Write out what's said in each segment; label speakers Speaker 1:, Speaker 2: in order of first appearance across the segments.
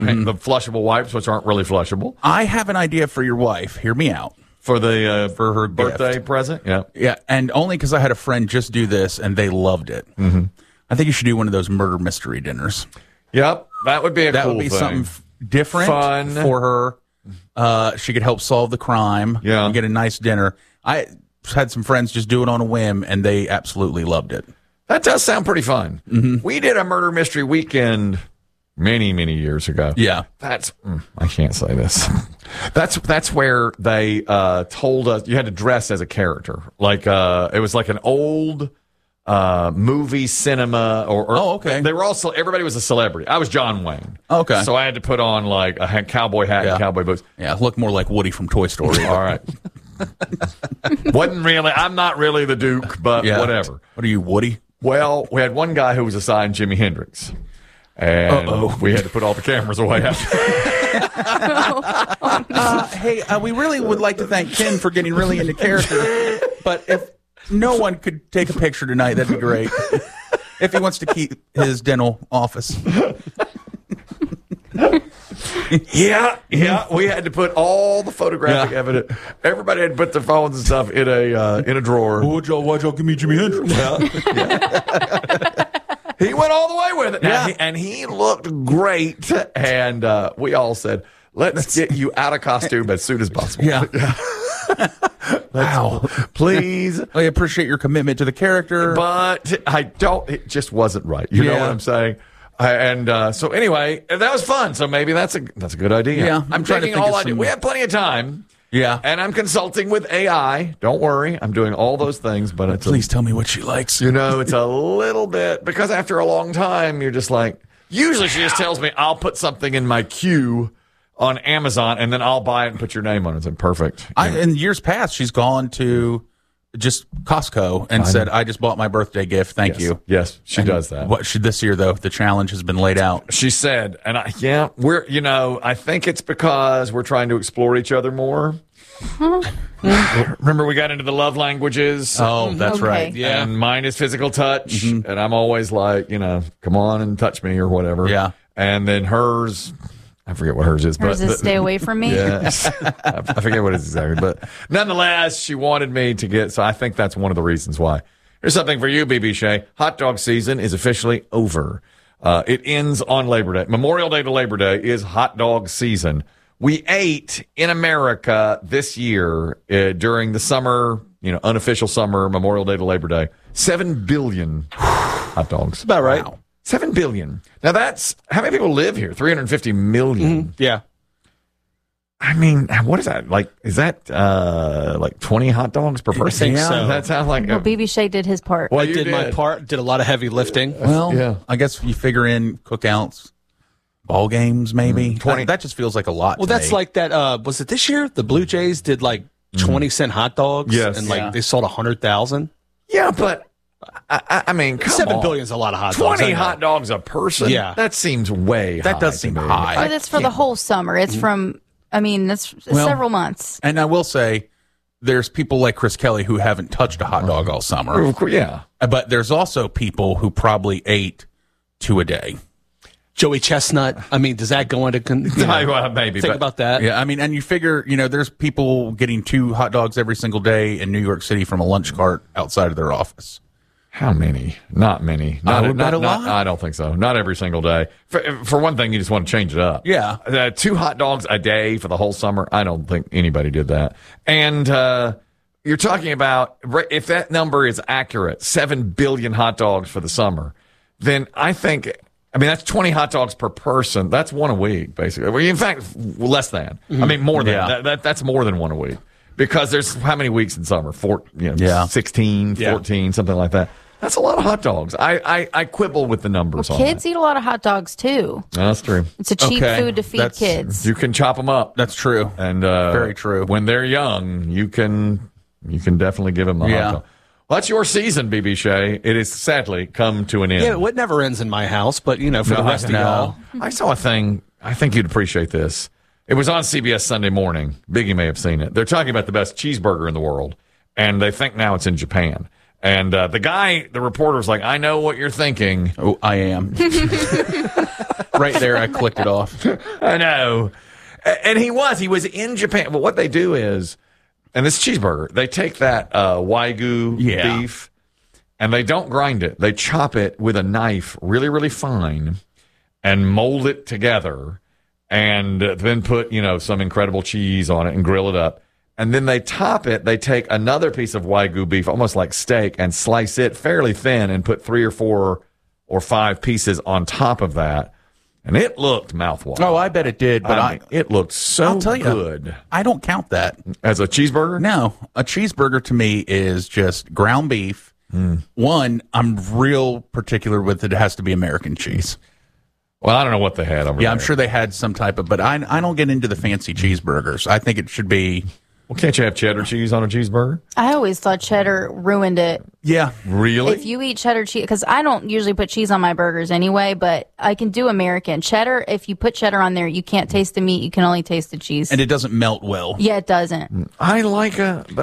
Speaker 1: the flushable wipes, which aren't really flushable.
Speaker 2: I have an idea for your wife. Hear me out.
Speaker 1: For the
Speaker 2: For her
Speaker 1: birthday
Speaker 2: gift.
Speaker 1: present? Yeah.
Speaker 2: Yeah, and only because I had a friend just do this, and they loved it. Mm-hmm. I think you should do one of those murder mystery dinners.
Speaker 1: Yep. That would be a
Speaker 2: That
Speaker 1: cool
Speaker 2: would be
Speaker 1: thing.
Speaker 2: something different
Speaker 1: Fun.
Speaker 2: for her. She could help solve the crime and get a nice dinner. I had some friends just do it on a whim, and they absolutely loved it.
Speaker 1: That does sound pretty fun.
Speaker 2: Mm-hmm.
Speaker 1: We did a murder mystery weekend many, many years ago.
Speaker 2: Yeah.
Speaker 1: That's I can't say this. That's where they told us you had to dress as a character. Like it was like an old movie cinema or
Speaker 2: Oh, okay.
Speaker 1: They were also everybody was a celebrity. I was John Wayne.
Speaker 2: Okay.
Speaker 1: So I had to put on like a cowboy hat and cowboy boots.
Speaker 2: Yeah, look more like Woody from Toy Story.
Speaker 1: All right. Wasn't really I'm not really the Duke, but whatever.
Speaker 2: What are you, Woody?
Speaker 1: Well, we had one guy who was assigned Jimi Hendrix. And we had to put all the cameras away after.
Speaker 2: Hey, we really would like to thank Ken for getting really into character. But if no one could take a picture tonight, that'd be great. If he wants to keep his dental office.
Speaker 1: Yeah. We had to put all the photographic evidence. Everybody had to put their phones and stuff in a drawer.
Speaker 2: Why'd y'all give me Jimi Hendrix?
Speaker 1: He went all the way with it. And he looked great. And we all said, let's get you out of costume as soon as possible.
Speaker 2: Yeah. Wow.
Speaker 1: Please.
Speaker 2: I appreciate your commitment to the character.
Speaker 1: But it just wasn't right. You know what I'm saying? So anyway, that was fun. So maybe that's a good idea.
Speaker 2: Yeah.
Speaker 1: I'm
Speaker 2: trying to
Speaker 1: taking
Speaker 2: think
Speaker 1: all
Speaker 2: of
Speaker 1: ideas.
Speaker 2: some-
Speaker 1: We have plenty of time.
Speaker 2: Yeah.
Speaker 1: And I'm consulting with AI. Don't worry. I'm doing all those things, but
Speaker 2: Please tell me what she likes.
Speaker 1: it's a little bit because after a long time, you're just like, usually she just tells me I'll put something in my queue on Amazon and then I'll buy it and put your name on it. It's like, perfect.
Speaker 2: In years past, she's gone to just Costco and said, I just bought my birthday gift. Thank you.
Speaker 1: Yes, she does that.
Speaker 2: This year, though, the challenge has been laid out.
Speaker 1: She said, and I think it's because we're trying to explore each other more. Remember, we got into the love languages.
Speaker 2: Oh, that's
Speaker 3: Okay.
Speaker 2: right.
Speaker 1: Yeah. And mine is physical touch. And I'm always like, come on and touch me or whatever.
Speaker 2: Yeah.
Speaker 1: And then hers, I forget what hers is.
Speaker 3: Hers is stay away from me.
Speaker 1: Yes. I forget what it is exactly. But nonetheless, she wanted me to get, so I think that's one of the reasons why. Here's something for you, BB Shea. Hot dog season is officially over. It ends on Labor Day. Memorial Day to Labor Day is hot dog season. We ate in America this year during the summer, unofficial summer, Memorial Day to Labor Day, 7 billion hot dogs.
Speaker 4: About right.
Speaker 2: Wow.
Speaker 1: 7 billion. Now that's, how many people live here? 350 million.
Speaker 4: Yeah.
Speaker 1: I mean, what is that? Like, is that like 20 hot dogs per person?
Speaker 4: think so.
Speaker 1: That sounds like
Speaker 3: Well, BB Shea did his part.
Speaker 1: Well,
Speaker 4: I
Speaker 1: you
Speaker 4: did my part, did a lot of heavy lifting.
Speaker 2: Well,
Speaker 1: Yeah.
Speaker 2: I guess you figure in cookouts, ball games, maybe.
Speaker 1: 20.
Speaker 2: That just feels like a lot.
Speaker 4: Well,
Speaker 2: to
Speaker 4: that's
Speaker 2: me.
Speaker 4: like that. Was it this year? The Blue Jays did like 20-cent hot dogs.
Speaker 1: Yes.
Speaker 4: And
Speaker 2: Yeah.
Speaker 4: they sold 100,000.
Speaker 1: Yeah, but I mean, come
Speaker 4: 7
Speaker 1: on.
Speaker 4: billion is a lot of hot dogs.
Speaker 1: 20
Speaker 4: I know.
Speaker 1: hot dogs a person?
Speaker 4: Yeah.
Speaker 1: That seems way high.
Speaker 2: That does
Speaker 1: to
Speaker 2: seem
Speaker 1: me.
Speaker 2: high.
Speaker 3: But it's for the whole summer. It's from, that's several months.
Speaker 2: And I will say, there's people like Chris Kelly who haven't touched a hot dog all summer.
Speaker 1: Of course, yeah.
Speaker 2: But there's also people who probably ate 2 a day.
Speaker 4: Joey Chestnut. I mean, does that go into
Speaker 1: Well, maybe.
Speaker 4: think
Speaker 1: but
Speaker 4: about that?
Speaker 2: Yeah, I mean, and you figure, there's people getting 2 hot dogs every single day in New York City from a lunch cart outside of their office.
Speaker 1: How many? Not many.
Speaker 2: I would bet a lot.
Speaker 1: I don't think so. Not every single day. For one thing, you just want to change it up.
Speaker 2: Yeah.
Speaker 1: 2 hot dogs a day for the whole summer. I don't think anybody did that. And you're talking about, if that number is accurate, 7 billion hot dogs for the summer, then I think, that's 20 hot dogs per person. That's 1 a week, basically. Well, in fact, less than. More than.
Speaker 2: Yeah.
Speaker 1: That's more than 1 a week. Because there's how many weeks in summer? 16, 14, something like that. That's a lot of hot dogs. I quibble with the numbers on
Speaker 3: Kids
Speaker 1: that.
Speaker 3: eat a lot of hot dogs, too.
Speaker 1: That's true.
Speaker 3: It's a cheap
Speaker 2: Okay,
Speaker 3: food to feed
Speaker 2: that's-
Speaker 3: kids.
Speaker 1: You can chop them up.
Speaker 2: That's true.
Speaker 1: And
Speaker 2: Very true.
Speaker 1: When they're young, you can definitely give them a hot dog. Well, that's your season, BB Shea. It has sadly come to an end.
Speaker 4: Yeah, it never ends in my house, but, for the rest of y'all.
Speaker 1: I saw a thing. I think you'd appreciate this. It was on CBS Sunday Morning. Biggie may have seen it. They're talking about the best cheeseburger in the world, and they think now it's in Japan. And the reporter's like, I know what you're thinking.
Speaker 2: Oh, I am. Right there, I clicked it off.
Speaker 1: I know. And he was in Japan. But what they do is, and this cheeseburger, they take that Wagyu beef and they don't grind it. They chop it with a knife really, really fine and mold it together and then put, some incredible cheese on it and grill it up. And then they top it. They take another piece of Wagyu beef, almost like steak, and slice it fairly thin and put 3 or 4 or 5 pieces on top of that. And it looked mouthwatering.
Speaker 2: Oh, I bet it did, but
Speaker 1: it looked so
Speaker 2: I'll tell you,
Speaker 1: good.
Speaker 2: I don't count that.
Speaker 1: As a cheeseburger?
Speaker 2: No, a cheeseburger to me is just ground beef. One, I'm real particular with it has to be American cheese.
Speaker 1: Well, I don't know what they had over there.
Speaker 2: Yeah, I'm sure they had some type of, but I don't get into the fancy cheeseburgers. I think it should be.
Speaker 1: Well, can't you have cheddar cheese on a cheeseburger?
Speaker 3: I always thought cheddar ruined it.
Speaker 2: Yeah.
Speaker 1: Really?
Speaker 3: If you eat cheddar cheese, because I don't usually put cheese on my burgers anyway, but I can do American. Cheddar, if you put cheddar on there, you can't taste the meat. You can only taste the cheese.
Speaker 2: And it doesn't melt well.
Speaker 3: Yeah, it doesn't.
Speaker 1: I like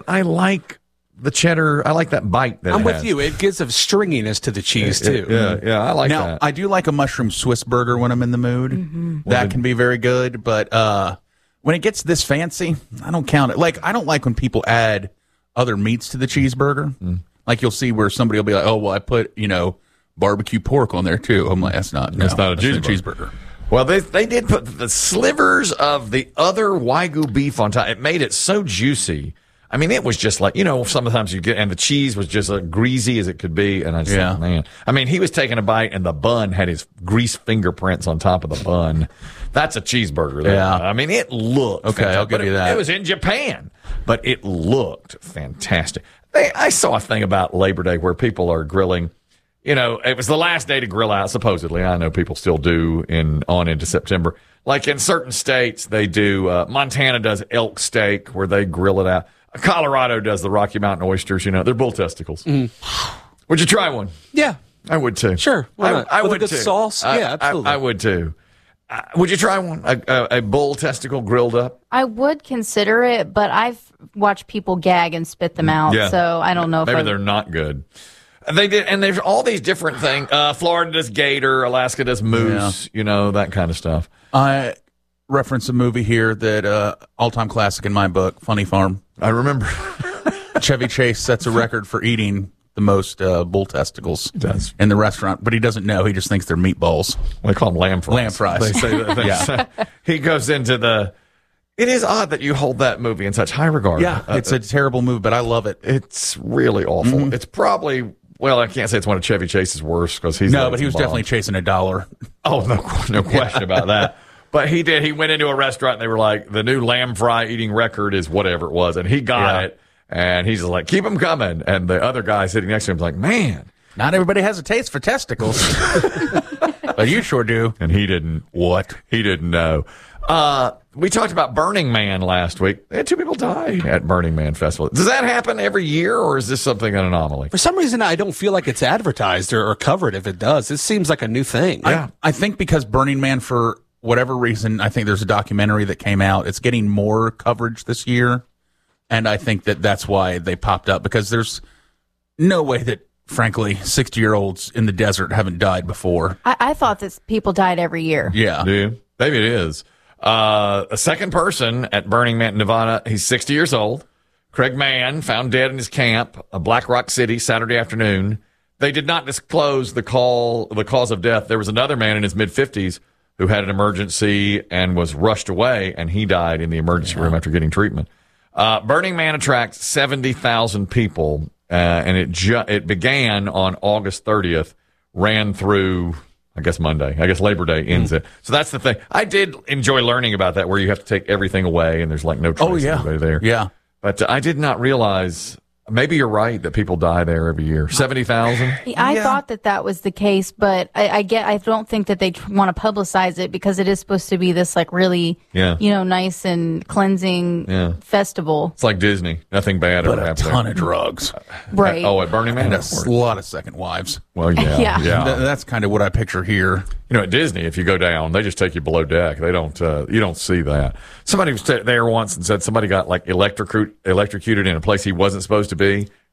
Speaker 1: the cheddar. I like that bite that
Speaker 4: I'm
Speaker 1: it
Speaker 4: with
Speaker 1: has.
Speaker 4: you. It gives a stringiness to the cheese, too.
Speaker 1: Yeah, I like
Speaker 2: Now,
Speaker 1: that.
Speaker 2: I do like a mushroom Swiss burger when I'm in the mood. That can be very good, but when it gets this fancy, I don't count it. Like, I don't like when people add other meats to the cheeseburger. Like, you'll see where somebody will be like, oh, well, I put, barbecue pork on there, too. I'm like, that's not a cheeseburger.
Speaker 1: Well, they did put the slivers of the other Wagyu beef on top. It made it so juicy. I mean, it was just like, sometimes you get, and the cheese was just as greasy as it could be. And I just thought, man, I mean, he was taking a bite and the bun had his grease fingerprints on top of the bun. That's a cheeseburger.
Speaker 2: Yeah.
Speaker 1: I mean, it looked
Speaker 2: okay.
Speaker 1: fantastic.
Speaker 2: I'll give you that.
Speaker 1: It was in Japan, but it looked fantastic. I saw a thing about Labor Day where people are grilling. It was the last day to grill out, supposedly. I know people still do on into September. Like in certain states, they do. Montana does elk steak where they grill it out. Colorado does the Rocky Mountain oysters. They're bull testicles. Would you try one?
Speaker 4: Yeah.
Speaker 1: I would too.
Speaker 4: Sure. Why not?
Speaker 1: I
Speaker 4: With
Speaker 1: would
Speaker 4: a good
Speaker 1: too.
Speaker 4: sauce? Yeah, absolutely.
Speaker 1: I would too. Would you try one? A bull testicle grilled up?
Speaker 3: I would consider it, but I've watched people gag and spit them out, so I don't know if
Speaker 1: Maybe they're not good. They did, and there's all these different things. Florida does gator, Alaska does moose, that kind of stuff.
Speaker 2: I reference a movie here that all-time classic in my book, Funny Farm.
Speaker 1: I remember.
Speaker 2: Chevy Chase sets a record for eating the most bull testicles in the restaurant, but he doesn't know. He just thinks they're meatballs.
Speaker 1: They call them lamb fries.
Speaker 2: Lamb fries.
Speaker 1: They say that. He goes into the. It is odd that you hold that movie in such high regard.
Speaker 2: Yeah, it's a terrible movie, but I love it.
Speaker 1: It's really awful. It's probably. Well, I can't say it's one of Chevy Chase's worst because he's
Speaker 2: but he was definitely chasing $1.
Speaker 1: Oh, no question about that. But he did. He went into a restaurant and they were like, the new lamb fry eating record is whatever it was, and he got it. And he's just like, keep them coming. And the other guy sitting next to him is like, man,
Speaker 2: not everybody has a taste for testicles, but you sure do.
Speaker 1: And he didn't. What? He didn't know. We talked about Burning Man last week. They had 2 people die at Burning Man Festival. Does that happen every year, or is this something an anomaly?
Speaker 4: For some reason, I don't feel like it's advertised or covered if it does. It seems like a new thing.
Speaker 2: Yeah. I think because Burning Man, for whatever reason, I think there's a documentary that came out. It's getting more coverage this year. And I think that's why they popped up, because there's no way that, frankly, 60-year-olds in the desert haven't died before.
Speaker 3: I thought that people died every year.
Speaker 2: Yeah.
Speaker 1: Do you? Maybe it is. A second person at Burning Man, Nevada, he's 60 years old. Craig Mann, found dead in his camp, Black Rock City, Saturday afternoon. They did not disclose the cause of death. There was another man in his mid-50s who had an emergency and was rushed away, and he died in the emergency room after getting treatment. Burning Man attracts 70,000 people, and it began on August 30th, ran through, I guess, Monday. I guess Labor Day ends it. So that's the thing. I did enjoy learning about that, where you have to take everything away, and there's like no trace of anybody there.
Speaker 2: Yeah.
Speaker 1: But I did not realize. Maybe you're right that people die there every year. 70,000?
Speaker 3: I thought that was the case, but I don't think that they want to publicize it, because it is supposed to be this like really, nice and cleansing festival.
Speaker 1: It's like Disney. Nothing bad
Speaker 2: But
Speaker 1: ever
Speaker 2: a
Speaker 1: happens.
Speaker 2: ton of drugs.
Speaker 3: Right.
Speaker 1: At Burning Man?
Speaker 2: And a lot of second wives.
Speaker 1: Well, yeah.
Speaker 2: That's kind of what I picture here.
Speaker 1: At Disney, if you go down, they just take you below deck. They don't. You don't see that. Somebody was there once and said somebody got like electrocuted in a place he wasn't supposed to be,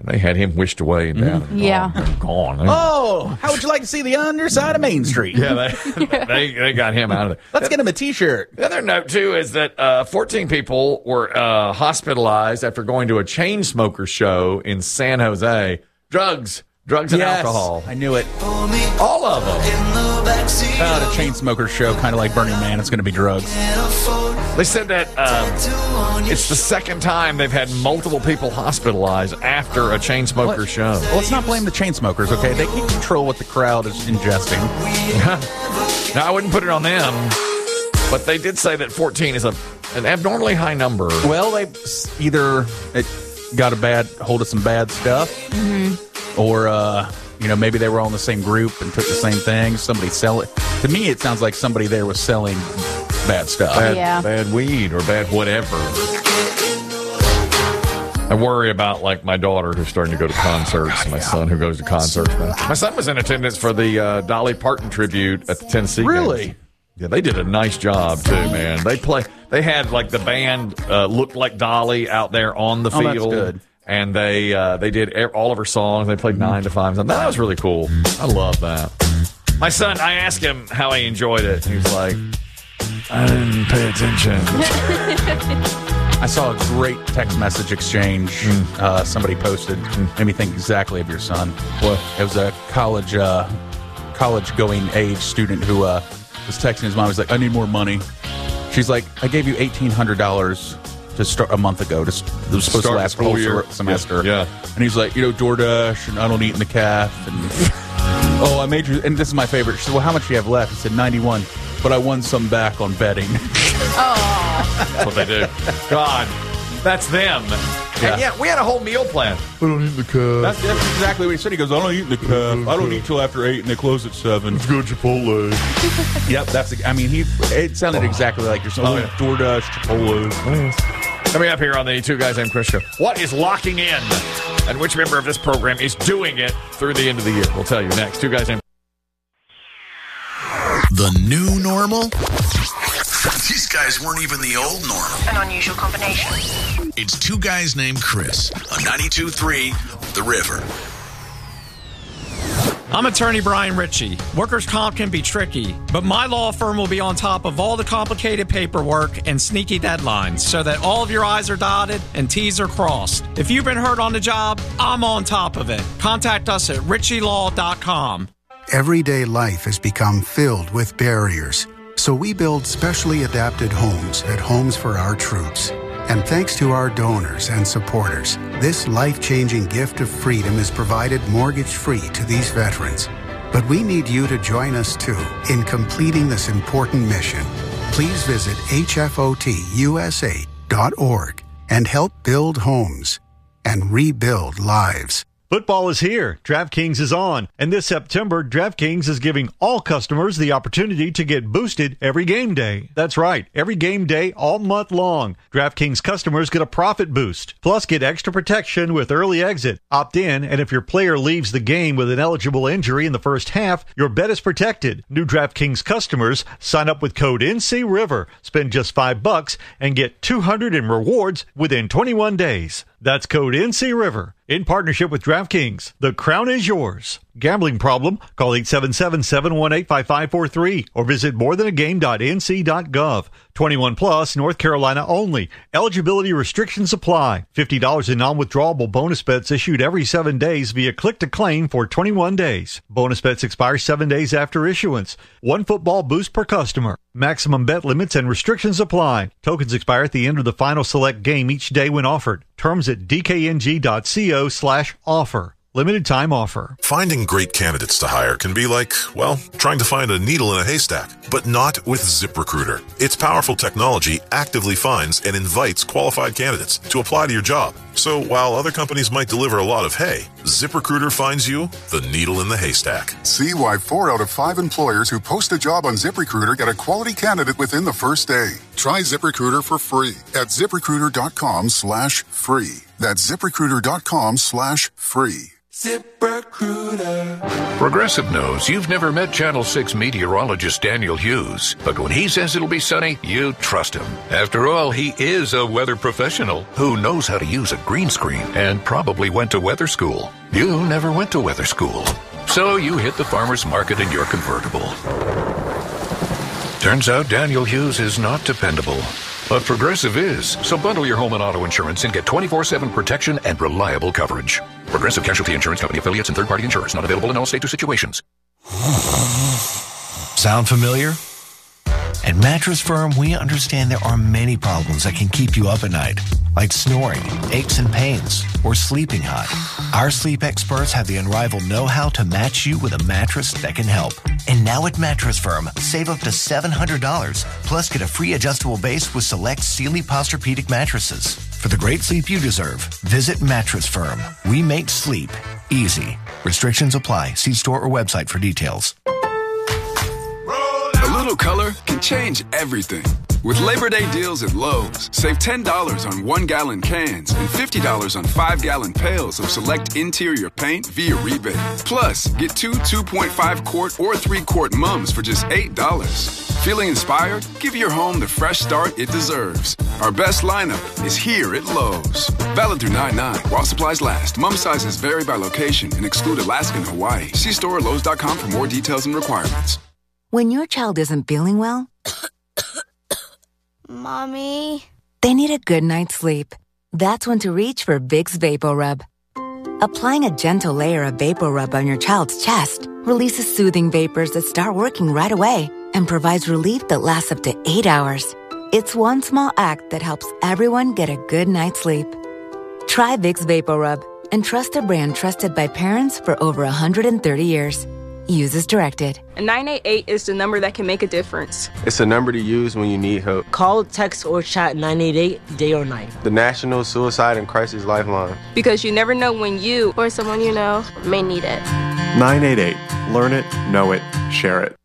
Speaker 1: And they had him wished away and down. And gone.
Speaker 2: Oh, how would you like to see the underside of Main Street?
Speaker 1: Yeah, they got him out of there.
Speaker 2: Let's get him a T-shirt.
Speaker 1: The other note, too, is that 14 people were hospitalized after going to a chain smoker show in San Jose. Drugs and alcohol.
Speaker 2: I knew it.
Speaker 1: All of them.
Speaker 2: About a chain smoker show, kind of like Burning Man. It's going to be drugs.
Speaker 1: They said that it's the second time they've had multiple people hospitalized after a chain smoker show.
Speaker 2: Well, let's not blame the chain smokers, okay? They can control what the crowd is ingesting.
Speaker 1: Now, I wouldn't put it on them, but they did say that 14 is an abnormally high number.
Speaker 2: Well, they either got a bad hold of some bad stuff, or maybe they were all in the same group and took the same thing. Somebody sell it. To me, it sounds like somebody there was selling bad stuff.
Speaker 1: Bad weed or bad whatever. I worry about like my daughter who's starting to go to concerts, my son who goes to concerts. My son was in attendance for the Dolly Parton tribute at the Tennessee
Speaker 2: Really?
Speaker 1: games. Yeah, they did a nice job too, man. They had like the band looked like Dolly out there on the field.
Speaker 2: That's good.
Speaker 1: And they did all of her songs. They played 9 to 5. That was really cool. I love that. My son, I asked him how he enjoyed it. He was like, I didn't pay attention.
Speaker 2: I saw a great text message exchange somebody posted. Made me think exactly of your son.
Speaker 1: What?
Speaker 2: It was a college-going age student who was texting his mom. He's like, I need more money. She's like, I gave you $1,800 to start a month ago. It was supposed to last the whole semester.
Speaker 1: Yeah.
Speaker 2: And he's like, DoorDash, and I don't eat in the calf. And I made you. And this is my favorite. She said, well, how much do you have left? He said, 91. But I won some back on betting.
Speaker 1: That's what they do. God, that's them.
Speaker 2: Yeah.
Speaker 1: And we had a whole meal plan. I don't eat in the calf.
Speaker 2: That's exactly what he said. He goes, I don't eat in the calf. I don't eat till after 8 and they close at 7.
Speaker 1: Let's go to Chipotle.
Speaker 2: Yep, it sounded exactly like your son. DoorDash, Chipotle.
Speaker 1: Coming up here on the Two Guys Named Chris show, what is locking in? And which member of this program is doing it through the end of the year? We'll tell you next. Two Guys Named
Speaker 5: The new normal? These guys weren't even the old normal.
Speaker 6: An unusual combination.
Speaker 5: It's Two Guys Named Chris on 92.3 The River.
Speaker 7: I'm attorney Brian Ritchie. Workers' comp can be tricky, but my law firm will be on top of all the complicated paperwork and sneaky deadlines so that all of your I's are dotted and T's are crossed. If you've been hurt on the job, I'm on top of it. Contact us at ritchielaw.com.
Speaker 8: Everyday life has become filled with barriers, so we build specially adapted homes at Homes for Our Troops. And thanks to our donors and supporters, this life-changing gift of freedom is provided mortgage-free to these veterans. But we need you to join us, too, in completing this important mission. Please visit hfotusa.org and help build homes and rebuild lives.
Speaker 9: Football is here. DraftKings is on. And this September, DraftKings is giving all customers the opportunity to get boosted every game day. That's right. Every game day all month long. DraftKings customers get a profit boost. Plus, get extra protection with early exit. Opt in, and if your player leaves the game with an eligible injury in the first half, your bet is protected. New DraftKings customers sign up with code NCRiver. Spend just $5 and get $200 in rewards within 21 days. That's code NCRiver. In partnership with DraftKings, the crown is yours. Gambling problem? Call 877-718-5543 or visit morethanagame.nc.gov. 21 plus, North Carolina only. Eligibility restrictions apply. $50 in non-withdrawable bonus bets issued every 7 days via click to claim for 21 days. Bonus bets expire 7 days after issuance. One football boost per customer. Maximum bet limits and restrictions apply. Tokens expire at the end of the final select game each day when offered. Terms at dkng.co/offer. Limited time offer.
Speaker 10: Finding great candidates to hire can be like, well, trying to find a needle in a haystack, but not with ZipRecruiter. Its powerful technology actively finds and invites qualified candidates to apply to your job. So while other companies might deliver a lot of hay, ZipRecruiter finds you the needle in the haystack.
Speaker 11: See why 4 out of 5 employers who post a job on ZipRecruiter get a quality candidate within the first day. Try ZipRecruiter for free at ZipRecruiter.com/free. That's ZipRecruiter.com/free.
Speaker 5: ZipRecruiter.
Speaker 6: Progressive knows you've never met Channel 6 meteorologist Daniel Hughes, but when he says it'll be sunny, you trust him. After all, he is a weather professional who knows how to use a green screen and probably went to weather school. You never went to weather school, so you hit the farmer's market in your convertible. Turns out Daniel Hughes is not dependable. But Progressive is. So bundle your home and auto insurance and get 24/7 protection and reliable coverage. Progressive Casualty Insurance Company affiliates and third-party insurers not available in all states or situations.
Speaker 12: Sound familiar? At Mattress Firm, we understand there are many problems that can keep you up at night, like snoring, aches and pains, or sleeping hot. Our sleep experts have the unrivaled know-how to match you with a mattress that can help. And now at Mattress Firm, save up to $700, plus get a free adjustable base with select Sealy Posturepedic mattresses. For the great sleep you deserve, visit Mattress Firm. We make sleep easy. Restrictions apply. See store or website for details.
Speaker 13: A little color can change everything. With Labor Day deals at Lowe's, save $10 on 1-gallon cans and $50 on 5-gallon pails of select interior paint via rebate. Plus, get 2 2.5-quart or 3-quart mums for just $8. Feeling inspired? Give your home the fresh start it deserves. Our best lineup is here at Lowe's. Valid through 9/9 while supplies last. Mum sizes vary by location and exclude Alaska and Hawaii. See store or Lowe's.com for more details and requirements.
Speaker 14: When your child isn't feeling well,
Speaker 15: Mommy,
Speaker 14: they need a good night's sleep. That's when to reach for Vicks VapoRub. Applying a gentle layer of VapoRub on your child's chest releases soothing vapors that start working right away and provides relief that lasts up to 8 hours. It's one small act that helps everyone get a good night's sleep. Try Vicks VapoRub and trust a brand trusted by parents for over 130 years. Use as directed.
Speaker 16: 988 is the number that can make a difference.
Speaker 17: It's a number to use when you need help.
Speaker 18: Call, text, or chat 988 day or night.
Speaker 17: The National Suicide and Crisis Lifeline.
Speaker 16: Because you never know when you
Speaker 15: or someone you know may need it.
Speaker 19: 988. Learn it, know it, share it.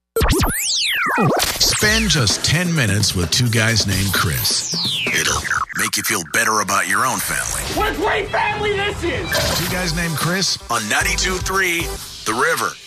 Speaker 5: Spend just 10 minutes with two guys named Chris. It'll make you feel better about your own family.
Speaker 20: What a great family this is!
Speaker 5: Two guys named Chris on 92.3 The River.